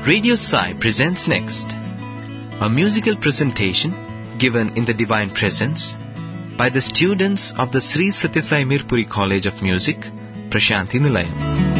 Radio Sai presents next a musical presentation given in the Divine Presence by the students of the Sri Satyasai Mirpuri College of Music, Prashanthi Nilayam.